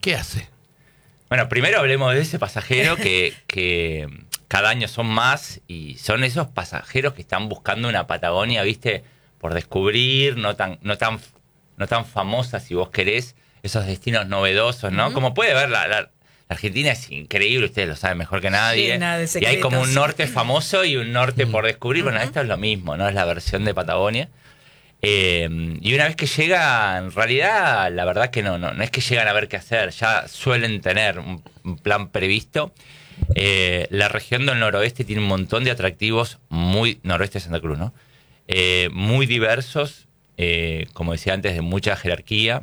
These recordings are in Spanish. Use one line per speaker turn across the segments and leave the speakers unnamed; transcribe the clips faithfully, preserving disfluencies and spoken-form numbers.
¿Qué hace?
Bueno, primero hablemos de ese pasajero que, que cada año son más y son esos pasajeros que están buscando una Patagonia, ¿viste? Por descubrir, no tan, no tan, no tan famosa si vos querés, esos destinos novedosos, ¿no? Uh-huh. Como puede ver, la, la, la Argentina es increíble, ustedes lo saben mejor que nadie.
Llena de
y hay como un norte famoso y un norte uh-huh. por descubrir. Bueno, uh-huh. esto es lo mismo, ¿no? Es la versión de Patagonia. Eh, y una vez que llega, en realidad, la verdad que no, no, no es que llegan a ver qué hacer, ya suelen tener un, un plan previsto. Eh, la región del noroeste tiene un montón de atractivos, muy noroeste de Santa Cruz, ¿no? Eh, muy diversos, eh, como decía antes, de mucha jerarquía.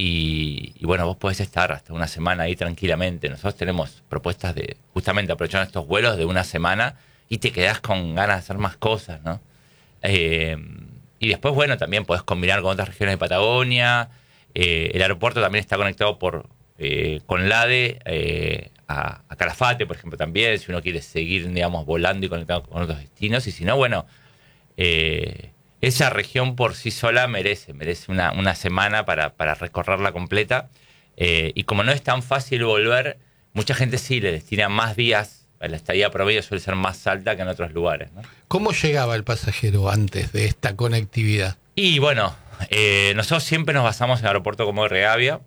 Y, y bueno, vos podés estar hasta una semana ahí tranquilamente. Nosotros tenemos propuestas de justamente aprovechar estos vuelos de una semana y te quedás con ganas de hacer más cosas, ¿no? Eh, Y después, bueno, también podés combinar con otras regiones de Patagonia. Eh, el aeropuerto también está conectado por eh, con LADE eh, a, a Calafate, por ejemplo, también, si uno quiere seguir, digamos, volando y conectado con otros destinos. Y si no, bueno, eh, esa región por sí sola merece, merece una, una semana para, para recorrerla completa. Eh, y como no es tan fácil volver, mucha gente sí le destina más días. La estadía promedio suele ser más alta que en otros lugares, ¿no?
¿Cómo llegaba el pasajero antes de esta conectividad?
Y bueno, eh, nosotros siempre nos basamos en el aeropuerto como de Rivadavia,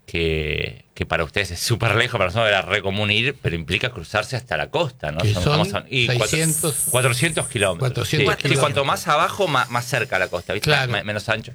que, que para ustedes es súper lejos, para nosotros era re común ir, pero implica cruzarse hasta la costa, ¿no?
Que son, son
y
seiscientos,
cuatrocientos kilómetros.
cuatrocientos
sí,
kilómetros.
Sí, cuanto más abajo, más, más cerca a la costa, ¿viste?
Claro.
Más, menos ancho.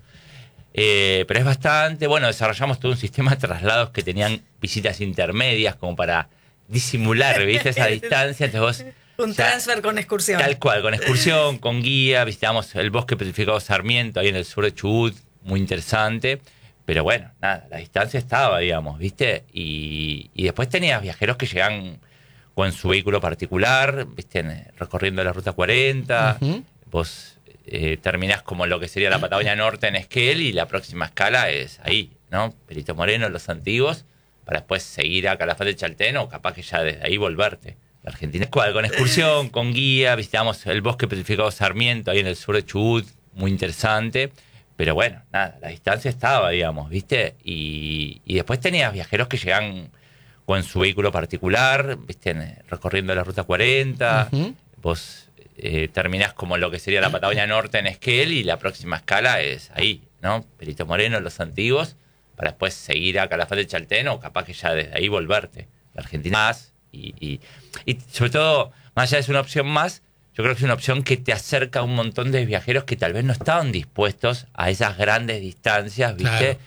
Eh, pero es bastante, bueno, desarrollamos todo un sistema de traslados que tenían visitas intermedias como para disimular, ¿viste? Esa distancia. Entonces vos,
un o sea, transfer con excursión.
Tal cual, con excursión, con guía. Visitamos el bosque petrificado Sarmiento, ahí en el sur de Chubut, muy interesante. Pero bueno, nada, la distancia estaba, digamos, ¿viste? Y, y después tenías viajeros que llegan o en su vehículo particular, ¿viste? Recorriendo la Ruta cuarenta. Uh-huh. Vos eh, terminás como lo que sería la Patagonia Norte en Esquel y la próxima escala es ahí, ¿no? Perito Moreno, Los Antiguos, para después seguir a Calafate Chaltén o capaz que ya desde ahí volverte. La Argentina es cual, con excursión, con guía, visitamos el bosque petrificado Sarmiento, ahí en el sur de Chubut, muy interesante. Pero bueno, nada, la distancia estaba, digamos, ¿viste? Y, y después tenías viajeros que llegan o en su vehículo particular, ¿viste? Recorriendo la Ruta cuarenta. Uh-huh. Vos eh, terminás como lo que sería la Patagonia Norte en Esquel y la próxima escala es ahí, ¿no? Perito Moreno, Los Antiguos, para después seguir a Calafate Chaltén o capaz que ya desde ahí volverte. La Argentina más, y, y, y sobre todo, más allá de ser una opción más, yo creo que es una opción que te acerca a un montón de viajeros que tal vez no estaban dispuestos a esas grandes distancias, ¿viste? Claro.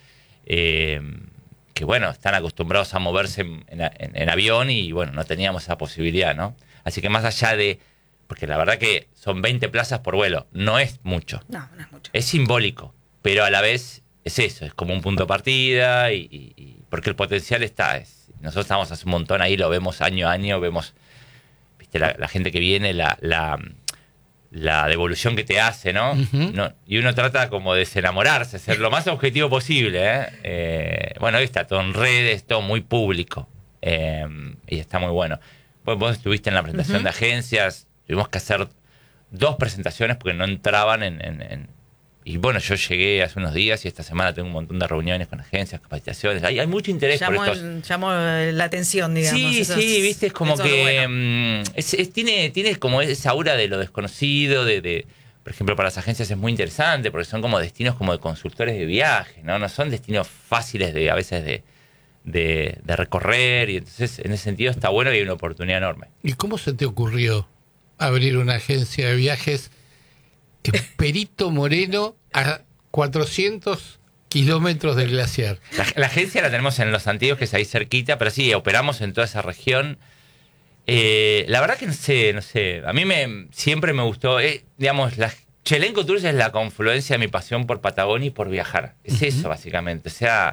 Eh, que bueno, están acostumbrados a moverse en, en, en avión y bueno, no teníamos esa posibilidad, ¿no? Así que más allá de, porque la verdad que son veinte plazas por vuelo, no es mucho.
No, no es mucho.
Es simbólico, pero a la vez es eso, es como un punto de partida, y, y, y porque el potencial está. Es, nosotros estamos hace un montón ahí, lo vemos año a año, vemos, viste, la, la gente que viene, la, la, la devolución que te hace, ¿no? Uh-huh. No, y uno trata como de desenamorarse, ser lo más objetivo posible, ¿eh? Eh, bueno, ahí está todo en redes, todo muy público, eh, y está muy bueno. Vos, vos estuviste en la presentación uh-huh. de agencias, tuvimos que hacer dos presentaciones porque no entraban en... en, en y bueno, yo llegué hace unos días y esta semana tengo un montón de reuniones con agencias, capacitaciones. Hay, hay mucho interés
llamó
por estos.
El, llamó la atención, digamos.
Sí,
esos,
sí, viste, es como que
bueno.
es, es, tiene, tiene como esa aura de lo desconocido, de, de, por ejemplo, para las agencias es muy interesante porque son como destinos como de consultores de viaje, ¿no? No son destinos fáciles de a veces de, de, de recorrer, y entonces en ese sentido está bueno y hay una oportunidad enorme.
¿Y cómo se te ocurrió abrir una agencia de viajes en Perito Moreno a cuatrocientos kilómetros del glaciar?
La, la agencia la tenemos en Los Antiguos, que es ahí cerquita, pero sí, operamos en toda esa región. Eh, la verdad que no sé, no sé. A mí me siempre me gustó, eh, digamos, la Chelenco Tours es la confluencia de mi pasión por Patagonia y por viajar. Es uh-huh. eso, básicamente. O sea,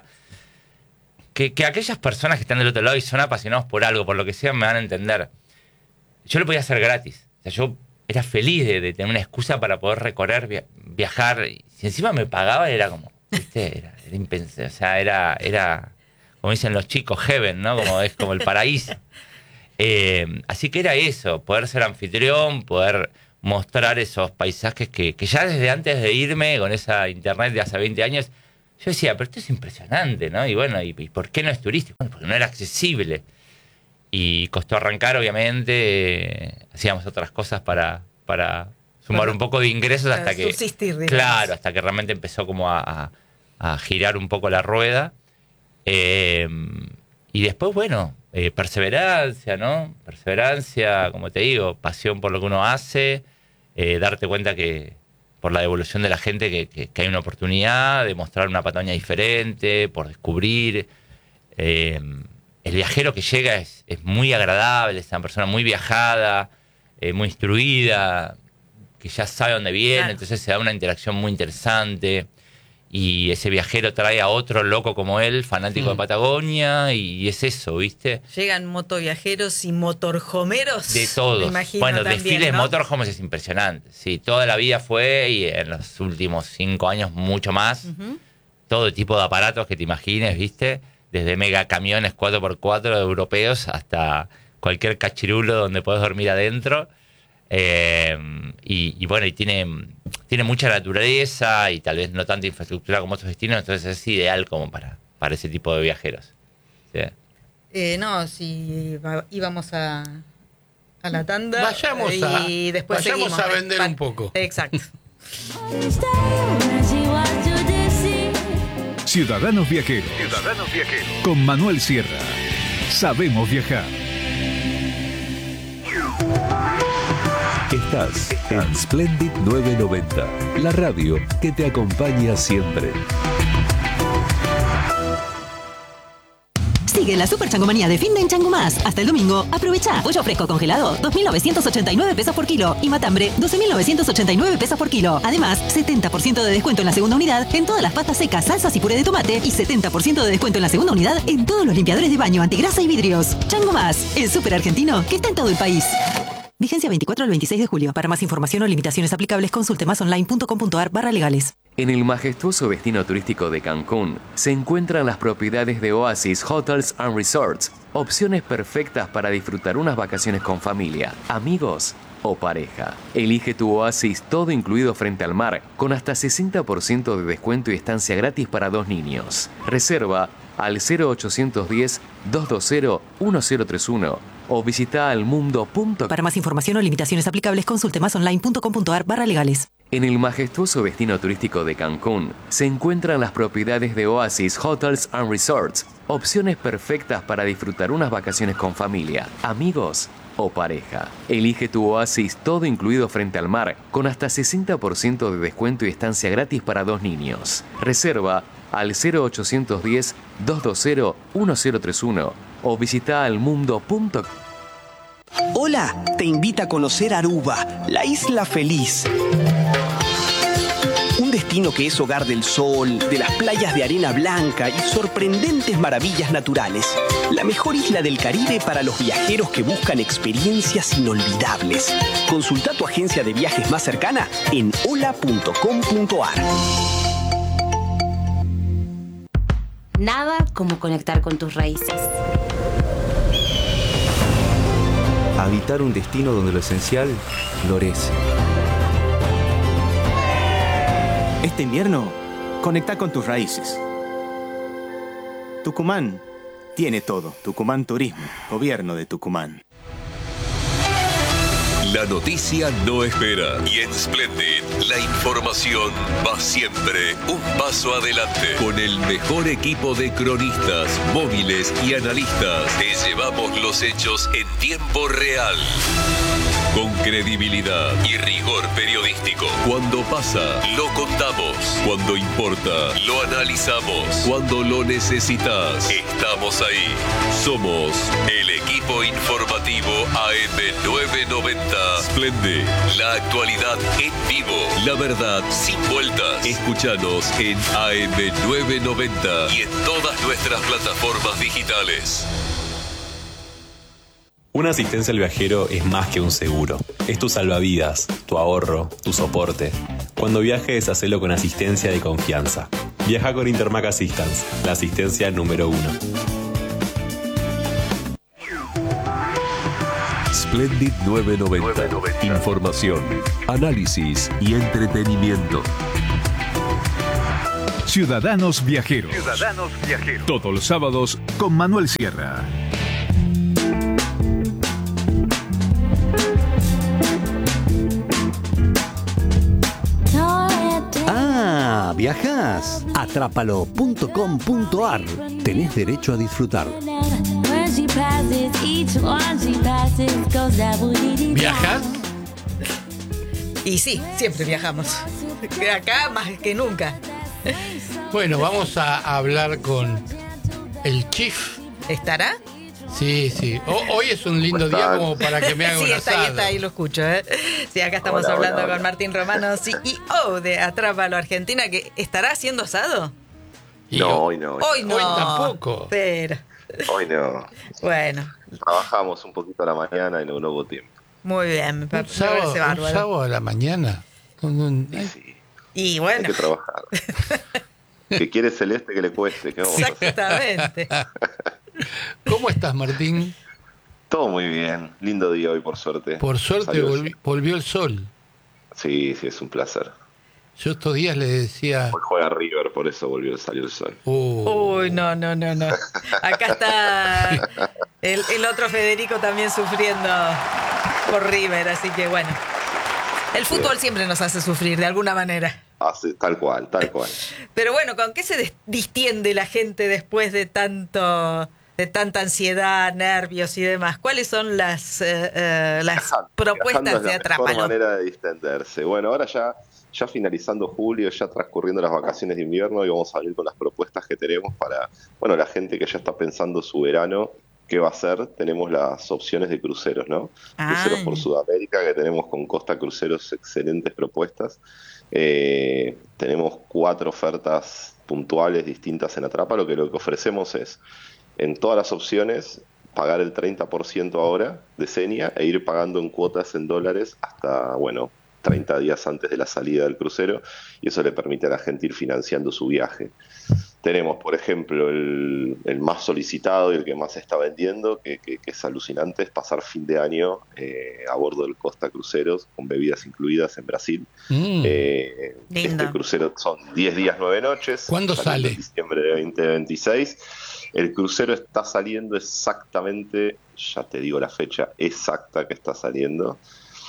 que, que aquellas personas que están del otro lado y son apasionados por algo, por lo que sea, me van a entender. Yo lo podía hacer gratis. O sea, yo era feliz de, de tener una excusa para poder recorrer, via- viajar. Y si encima me pagaba, era como, ¿viste? Era, era impensable. O sea, era, era, como dicen los chicos, heaven, ¿no? Como es como el paraíso. Eh, así que era eso, poder ser anfitrión, poder mostrar esos paisajes que, que ya desde antes de irme, con esa internet de hace veinte años, yo decía, pero esto es impresionante, ¿no? Y bueno, ¿y, y por qué no es turístico? Bueno, porque no era accesible. Y costó arrancar, obviamente. Eh, hacíamos otras cosas para, para sumar
Bueno,
un poco de ingresos hasta que...
subsistir, digamos.
Claro, hasta que realmente empezó como a, a, a girar un poco la rueda. Eh, y después, bueno, eh, perseverancia, ¿no? Perseverancia, como te digo, pasión por lo que uno hace, eh, darte cuenta que por la devolución de la gente que, que, que hay una oportunidad de mostrar una Patagonia diferente, por descubrir. Eh, el viajero que llega es, es muy agradable, es una persona muy viajada, eh, muy instruida, que ya sabe dónde viene, claro. Entonces se da una interacción muy interesante. Y ese viajero trae a otro loco como él, fanático mm. de Patagonia, y es eso, ¿viste?
Llegan motoviajeros y motorhomeros.
De todos.
Me imagino
bueno,
también,
desfiles
¿no?
motorhomes es impresionante. Sí, toda la vida fue, y en los últimos cinco años mucho más. Uh-huh. Todo tipo de aparatos que te imagines, ¿viste? Desde mega camiones cuatro por cuatro europeos hasta cualquier cachirulo donde podés dormir adentro. Eh, y, y bueno, y tiene, tiene mucha naturaleza y tal vez no tanta infraestructura como otros destinos, entonces es ideal como para, para ese tipo de viajeros. ¿Sí?
Eh, no, si íbamos a, a la tanda
vayamos
y
a,
después
vayamos
seguimos.
a vender
Va,
un poco.
Exacto.
Ciudadanos Viajeros. Ciudadanos Viajeros. Con Manuel Sierra. Sabemos viajar.
Estás en Splendid novecientos noventa, la radio que te acompaña siempre.
Sigue la super changomanía de fin de en Chango Más. Hasta el domingo, aprovecha. Pollo fresco congelado, dos mil novecientos ochenta y nueve pesos por kilo. Y matambre, doce mil novecientos ochenta y nueve pesos por kilo. Además, setenta por ciento de descuento en la segunda unidad en todas las pastas secas, salsas y puré de tomate. Y setenta por ciento de descuento en la segunda unidad en todos los limpiadores de baño, antigrasa y vidrios. Chango Más, el súper argentino que está en todo el país. Vigencia veinticuatro al veintiséis de julio. Para más información o limitaciones aplicables, consulte masonline.com.ar barra legales.
En el majestuoso destino turístico de Cancún se encuentran las propiedades de Oasis Hotels and Resorts, opciones perfectas para disfrutar unas vacaciones con familia, amigos o pareja. Elige tu oasis todo incluido frente al mar, con hasta sesenta por ciento de descuento y estancia gratis para dos niños. Reserva al cero ochocientos diez, doscientos veinte, diez treinta y uno o visita almundo punto com.
Para más información o limitaciones aplicables, consulte masonline.com.ar barra legales.
En el majestuoso destino turístico de Cancún se encuentran las propiedades de Oasis Hotels and Resorts, opciones perfectas para disfrutar unas vacaciones con familia, amigos o pareja. Elige tu oasis todo incluido frente al mar, con hasta sesenta por ciento de descuento y estancia gratis para dos niños. Reserva al cero ochocientos diez, doscientos veinte, diez treinta y uno o visita almundo punto com.
Hola, te invita a conocer Aruba, la isla feliz. Un destino que es hogar del sol, de las playas de arena blanca y sorprendentes maravillas naturales. La mejor isla del Caribe para los viajeros que buscan experiencias inolvidables. Consulta tu agencia de viajes más cercana en hola punto com punto ar.
Nada como conectar con tus raíces.
Habitar un destino donde lo esencial florece.
Este invierno, conecta con tus raíces. Tucumán tiene todo. Tucumán Turismo, Gobierno de Tucumán.
La noticia no espera. Y en Splendid, la información va siempre un paso adelante. Con el mejor equipo de cronistas, móviles y analistas, te llevamos los hechos en tiempo real. Con credibilidad y rigor periodístico. Cuando pasa, lo contamos. Cuando importa, lo analizamos. Cuando lo necesitas, estamos ahí. Somos el equipo informativo A M novecientos noventa. Splendid, la actualidad en vivo. La verdad sin vueltas. Escúchanos en A M novecientos noventa y en todas nuestras plataformas digitales.
Una asistencia al viajero es más que un seguro. Es tu salvavidas, tu ahorro, tu soporte. Cuando viajes, hacelo con asistencia de confianza. Viaja con Intermac Assistance, la asistencia número uno.
Splendid novecientos noventa. Información, análisis y entretenimiento.
Ciudadanos Viajeros.
Ciudadanos Viajeros.
Todos los sábados con Manuel Sierra.
Ah, ¿viajás? Atrápalo punto com punto ar. Tenés derecho a disfrutar.
¿Viajás?
Y sí, siempre viajamos. Acá más que nunca.
Bueno, vamos a hablar con el Chief.
¿Estará?
Sí, sí. O- hoy es un lindo día como para que me haga
Sí,
un
está ahí,
asado.
está ahí, lo escucho. ¿eh? Sí, acá estamos
Hola,
hablando
hola, hola.
con Martín Romano, C E O de Atrápalo Argentina, que estará haciendo asado.
No, hoy no.
Hoy no.
Hoy tampoco.
Pero,
Hoy no.
bueno,
Trabajamos un poquito a la mañana y no, no hubo tiempo.
muy bien. Me, pa-
Un
me
sábado,
parece
un
bárbaro.
sábado a la mañana. Un- un-
Y
Hay
bueno,
que trabajar. Que quiere Celeste que le cueste. ¿Qué vamos a hacer?
exactamente.
¿Cómo estás, Martín?
Todo muy bien. Lindo día hoy, por suerte.
Por suerte
Salió-
volvi- volvió el sol.
Sí, sí, es un placer.
Yo estos días le decía...
Hoy juega River, por eso volvió, salió el sol.
Uh,
Uy, no, no, no, no. Acá está el, el otro Federico también sufriendo por River, así que bueno. El fútbol siempre nos hace sufrir de alguna manera.
Hace, tal cual, tal cual.
Pero bueno, ¿con qué se des- distiende la gente después de tanto, de tanta ansiedad, nervios y demás? ¿Cuáles son las, eh, eh, las
Viajando
propuestas
es
de
la mejor
Atrápalo?
manera de distenderse. Bueno, ahora ya, ya finalizando julio, ya transcurriendo las vacaciones de invierno, y vamos a venir con las propuestas que tenemos para, bueno, la gente que ya está pensando su verano, ¿qué va a hacer? Tenemos las opciones de cruceros, ¿no?
Ah.
Cruceros por Sudamérica, que tenemos con Costa Cruceros excelentes propuestas. Eh, tenemos cuatro ofertas puntuales distintas en Atrápalo, que lo que ofrecemos es, en todas las opciones, pagar el treinta por ciento ahora de seña e ir pagando en cuotas en dólares hasta, bueno, treinta días antes de la salida del crucero, y eso le permite a la gente ir financiando su viaje. Tenemos, por ejemplo, el, el más solicitado y el que más se está vendiendo, que, que- que es alucinante, es pasar fin de año eh, a bordo del Costa Cruceros, con bebidas incluidas en Brasil.
Mm.
Eh,
Lindo.
este crucero son diez días, nueve noches.
¿Cuándo
saliendo
sale?
En diciembre de veinte veintiséis. El crucero está saliendo exactamente, ya te digo la fecha exacta que está saliendo.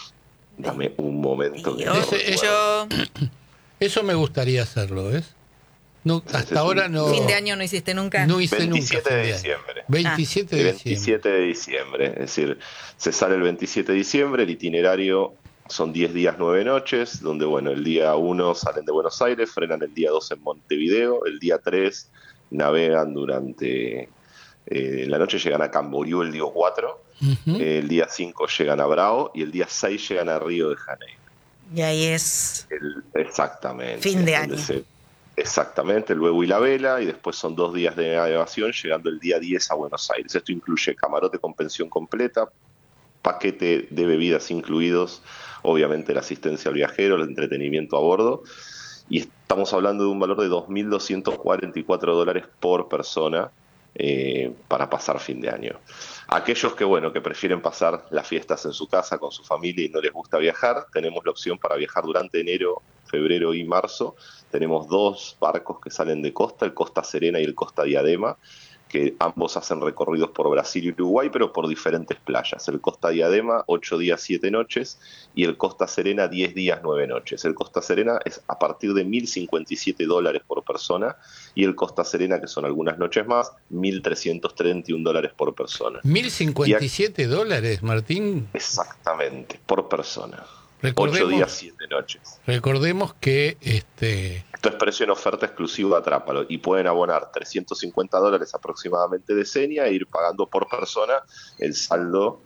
Dame un momento. que no
Ese-
recuerdo.
Yo,
Eso me gustaría hacerlo, ¿ves? No, hasta
es un-
ahora no,
fin de año no hiciste nunca.
no hice
veintisiete
nunca.
de
fin de año.
diciembre.
veintisiete
El
de diciembre.
veintisiete de diciembre, es decir, se sale el veintisiete de diciembre, el itinerario son diez días, nueve noches, donde, bueno, el día uno salen de Buenos Aires, frenan el día dos en Montevideo, el día tres navegan durante eh, la noche, llegan a Camboriú el día cuatro,
Ujú.
el día cinco llegan a Bravo y el día seis llegan a Río de Janeiro.
Y ahí es
El- exactamente.
Fin de
donde
año.
se- exactamente, luego y la vela, y después son dos días de navegación, llegando el día diez a Buenos Aires. Esto incluye camarote con pensión completa, paquete de bebidas incluidos, obviamente la asistencia al viajero, el entretenimiento a bordo, y estamos hablando de un valor de dos mil doscientos cuarenta y cuatro dólares por persona eh, para pasar fin de año. Aquellos que, bueno, que prefieren pasar las fiestas en su casa con su familia y no les gusta viajar, tenemos la opción para viajar durante enero, febrero y marzo. Tenemos dos barcos que salen de Costa, el Costa Serena y el Costa Diadema, que ambos hacen recorridos por Brasil y Uruguay, pero por diferentes playas. El Costa Diadema, ocho días, siete noches, y el Costa Serena, diez días, nueve noches. El Costa Serena es a partir de mil cincuenta y siete dólares por persona, y el Costa Serena, que son algunas noches más, mil trescientos treinta y un dólares por persona.
mil cincuenta y siete dólares, Martín.
Exactamente, por persona.
Recordemos-
Ocho días, siete noches.
Recordemos que este
Esto es precio en oferta exclusiva de Atrápalo, y pueden abonar trescientos cincuenta dólares aproximadamente de seña e ir pagando por persona el saldo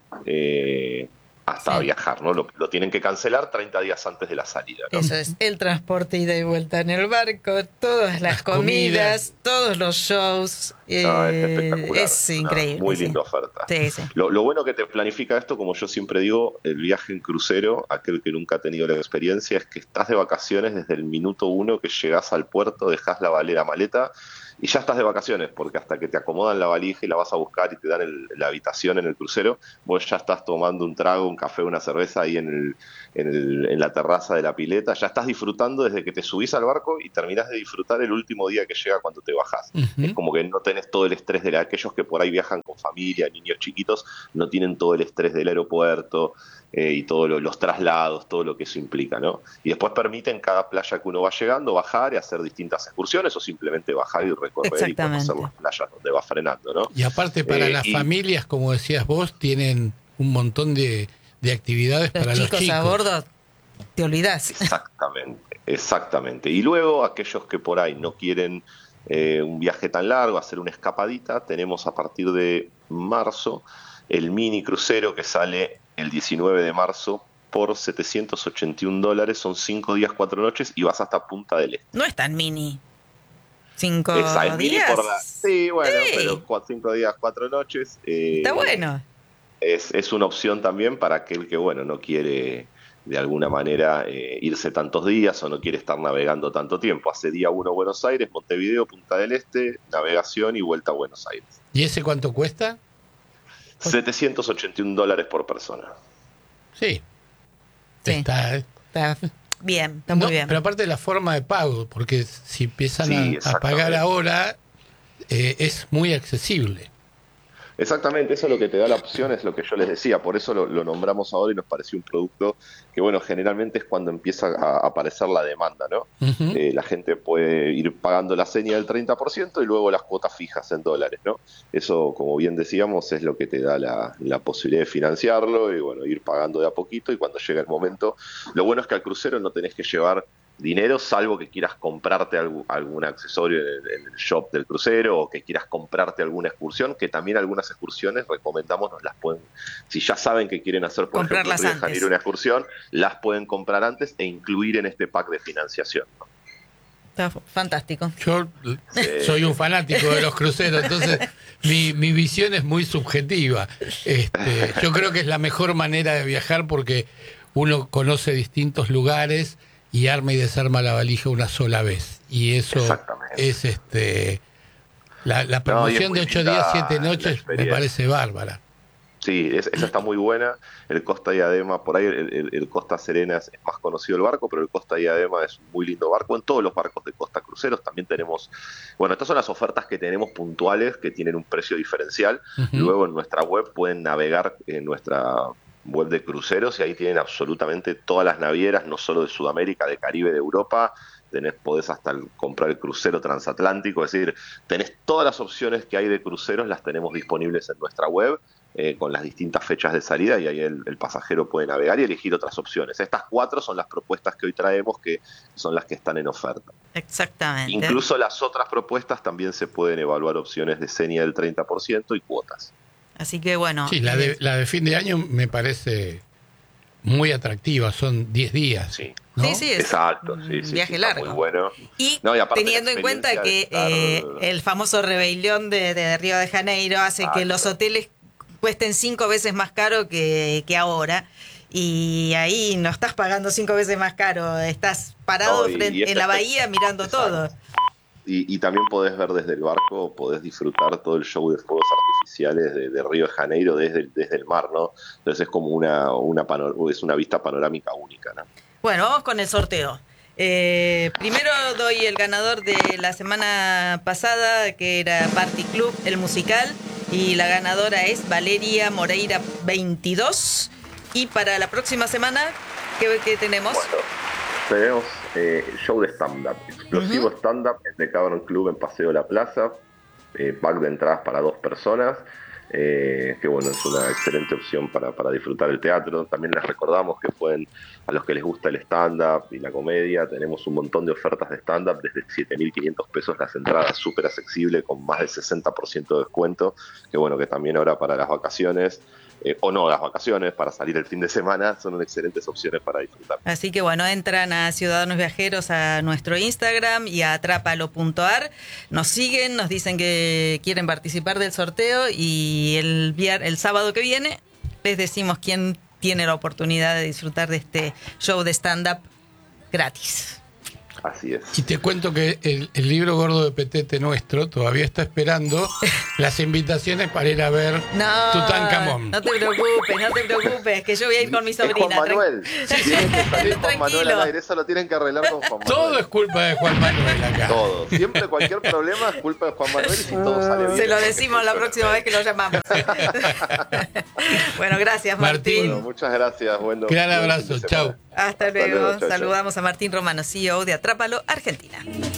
eh, hasta
Sí.
viajar, ¿no? Lo, lo tienen que cancelar treinta días antes de la salida, ¿no?
Eso es, el transporte ida y vuelta en el barco, todas las,
Las
comidas,
comidas.
todos los shows. eh,
No, es espectacular.
es
Una
increíble.
Muy
sí.
linda oferta.
Sí, sí.
Lo, lo bueno que te planifica esto, como yo siempre digo, el viaje en crucero, aquel que nunca ha tenido la experiencia, es que estás de vacaciones desde el minuto uno que llegás al puerto, dejás la valera maleta y ya estás de vacaciones, porque hasta que te acomodan la valija y la vas a buscar y te dan el, la habitación en el crucero, vos ya estás tomando un trago, un café, una cerveza ahí en, el, en, el, en la terraza de la pileta, ya estás disfrutando desde que te subís al barco y terminás de disfrutar el último día que llega cuando te bajás. Uh-huh. Es como que no tenés todo el estrés de aquellos que por ahí viajan con familia, niños chiquitos, no tienen todo el estrés del aeropuerto, Eh, y todos lo, los traslados, todo lo que eso implica, ¿no? Y después permiten cada playa que uno va llegando bajar y hacer distintas excursiones o simplemente bajar y recorrer y conocer las playas donde va frenando, ¿no?
Y aparte para eh, las y, familias, como decías vos, tienen un montón de, de actividades los para
chicos
los chicos.
A bordo, te olvidás.
Exactamente, exactamente. Y luego aquellos que por ahí no quieren eh, un viaje tan largo, hacer una escapadita, tenemos a partir de marzo el mini crucero que sale el diecinueve de marzo por setecientos ochenta y un dólares, son cinco días, cuatro noches y vas hasta Punta del Este.
No es tan mini. ¿Cinco
Esa, es
días?
Mini por la, sí, bueno,
sí.
pero cuatro, cinco días, cuatro noches. Eh,
Está bueno.
Es, es una opción también para aquel que, bueno, no quiere de alguna manera eh, irse tantos días o no quiere estar navegando tanto tiempo. Hace día uno Buenos Aires, Montevideo, Punta del Este, navegación y vuelta a Buenos Aires.
¿Y ese cuánto cuesta?
setecientos ochenta y un dólares por persona.
Sí.
sí.
Está,
está bien, está muy
no,
bien.
Pero aparte de la forma de pago, porque si empiezan sí, a, a pagar ahora, eh, es muy accesible.
Exactamente, eso es lo que te da la opción, es lo que yo les decía, por eso lo, lo nombramos ahora y nos pareció un producto que, bueno, generalmente es cuando empieza a aparecer la demanda, ¿no? Uh-huh. Eh, la gente puede ir pagando la seña del treinta por ciento y luego las cuotas fijas en dólares, ¿no? Eso, como bien decíamos, es lo que te da la, la posibilidad de financiarlo y, bueno, ir pagando de a poquito y cuando llega el momento. Lo bueno es que al crucero no tenés que llevar dinero, salvo que quieras comprarte algún, algún accesorio en el, en el shop del crucero o que quieras comprarte alguna excursión, que también algunas excursiones recomendamos nos las pueden, si ya saben que quieren hacer, por
comprarlas
ejemplo, viajar, ir a una excursión, las pueden comprar antes e incluir en este pack de financiación, ¿no?
Está fantástico.
Yo sí. soy un fanático de los cruceros, entonces mi, mi visión es muy subjetiva. Este, yo creo que es la mejor manera de viajar porque uno conoce distintos lugares y arma y desarma la valija una sola vez. Y eso es este la, la promoción no, de ocho días, siete noches me parece bárbara.
Sí, es, esa está muy buena. El Costa Diadema, por ahí el, el, el Costa Serena es más conocido el barco, pero el Costa Diadema es un muy lindo barco. En todos los barcos de Costa Cruceros también tenemos, bueno, estas son las ofertas que tenemos puntuales que tienen un precio diferencial. Uh-huh. Luego en nuestra web pueden navegar en nuestra web de cruceros y ahí tienen absolutamente todas las navieras, no solo de Sudamérica, de Caribe, de Europa. Tenés, podés hasta el, comprar el crucero transatlántico, es decir, tenés todas las opciones que hay de cruceros, las tenemos disponibles en nuestra web, eh, con las distintas fechas de salida, y ahí el, el pasajero puede navegar y elegir otras opciones. Estas cuatro son las propuestas que hoy traemos, que son las que están en oferta.
Exactamente.
Incluso las otras propuestas también se pueden evaluar opciones de seña del treinta por ciento y cuotas.
Así que bueno.
Sí, la de, la de fin de año me parece muy atractiva, son diez días.
Sí.
¿No? Sí, sí, es
exacto, sí,
un
sí,
viaje
sí,
largo.
Muy bueno.
Y,
no, y
teniendo en cuenta que estar... eh, el famoso rebelión de, de Río de Janeiro hace exacto. que los hoteles cuesten cinco veces más caro que, que ahora. Y ahí no estás pagando cinco veces más caro, estás parado no, y, frente, y en la bahía mirando exacto. todo.
Y, y también podés ver desde el barco, podés disfrutar todo el show de fuegos artificiales de, de Río de Janeiro desde, desde el mar, ¿no? Entonces es como una, una, panor- es una vista panorámica única, ¿no?
Bueno, vamos con el sorteo. Eh, primero doy el ganador de la semana pasada, que era Party Club, el musical, y la ganadora es Valeria Moreira veintidós. Y para la próxima semana, ¿qué, qué tenemos?
Bueno, tenemos eh, show de stand-up, explosivo uh-huh. stand-up en The Cavern Club en Paseo de la Plaza, eh, pack de entradas para dos personas. Eh, que bueno, es una excelente opción para, para disfrutar el teatro. También les recordamos que pueden, a los que les gusta el stand-up y la comedia, tenemos un montón de ofertas de stand-up desde siete mil quinientos pesos las entradas, súper accesible, con más del sesenta por ciento de descuento, que bueno, que también ahora para las vacaciones, eh, o no las vacaciones, para salir el fin de semana, son excelentes opciones para disfrutar.
Así que bueno, entran a Ciudadanos Viajeros a nuestro Instagram y a atrápalo punto ar, nos siguen, nos dicen que quieren participar del sorteo y el, vier- el sábado que viene les decimos quién tiene la oportunidad de disfrutar de este show de stand-up gratis.
Así es.
Y te cuento que el, el libro gordo de Petete nuestro todavía está esperando las invitaciones para ir a ver
No,
Tutankamón.
no te preocupes, no te preocupes, que yo voy a ir con mi sobrina.
Es Juan Manuel. Tienen que salir Juan Manuel al aire. Eso lo tienen que arreglar con Juan Manuel.
Todo es culpa de Juan Manuel acá.
Todo. Siempre cualquier problema es culpa de Juan Manuel y si todo sale bien.
Se lo decimos la próxima vez que lo llamamos. Bueno, gracias, Martín.
Bueno, muchas gracias. Bueno,
gran abrazo. Chau.
Hasta, Hasta luego. luego chau, Saludamos chau. a Martín Romano, C E O de Atrápalo Argentina.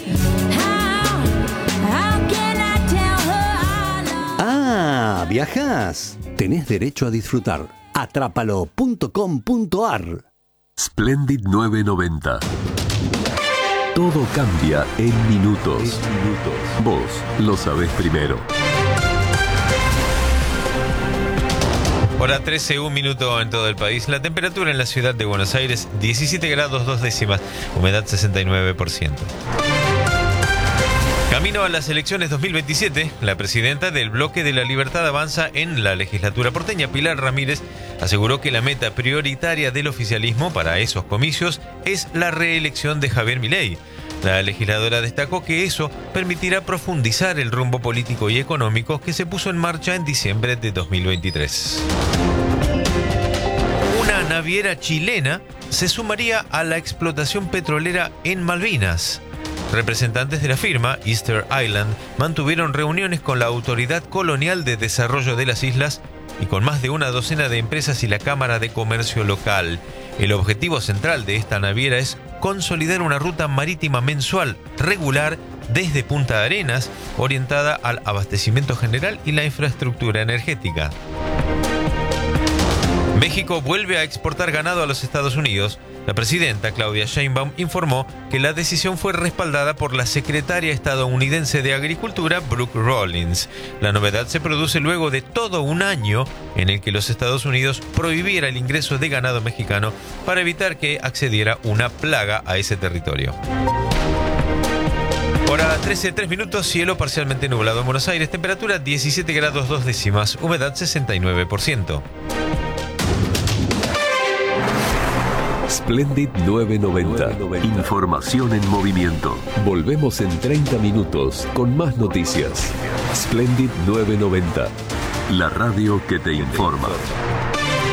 Ah, viajás. Tenés derecho a disfrutar. Atrápalo punto com punto ar.
Splendid nueve noventa. Todo cambia en minutos. En minutos. Vos lo sabés primero.
Hora trece, un minuto en todo el país. La temperatura en la ciudad de Buenos Aires, diecisiete grados dos décimas, humedad sesenta y nueve por ciento. Camino a las elecciones dos mil veintisiete, la presidenta del Bloque de la Libertad Avanza en la legislatura porteña, Pilar Ramírez, aseguró que la meta prioritaria del oficialismo para esos comicios es la reelección de Javier Milei. La legisladora destacó que eso permitirá profundizar el rumbo político y económico que se puso en marcha en diciembre de dos mil veintitrés. Una naviera chilena se sumaría a la explotación petrolera en Malvinas. Representantes de la firma, Easter Island, mantuvieron reuniones con la Autoridad Colonial de Desarrollo de las Islas y con más de una docena de empresas y la Cámara de Comercio local. El objetivo central de esta naviera es consolidar una ruta marítima mensual regular desde Punta Arenas, orientada al abastecimiento general y la infraestructura energética. México vuelve a exportar ganado a los Estados Unidos. La presidenta Claudia Sheinbaum informó que la decisión fue respaldada por la secretaria estadounidense de Agricultura, Brooke Rollins. La novedad se produce luego de todo un año en el que los Estados Unidos prohibiera el ingreso de ganado mexicano para evitar que accediera una plaga a ese territorio. Hora trece, tres minutos, cielo parcialmente nublado en Buenos Aires, temperatura diecisiete grados dos décimas, humedad sesenta y nueve por ciento.
Splendid nueve noventa. Información en movimiento. Volvemos en treinta minutos con más noticias. Splendid nueve noventa. La radio que te informa.